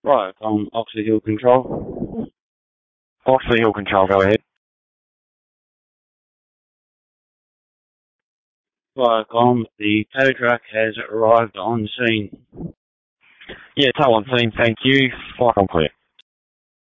Right, Oxley Hill Control. Oxley Hill Control, go ahead. Right, the tow truck has arrived on scene. Yeah, tow on scene, thank you. Flight on clear.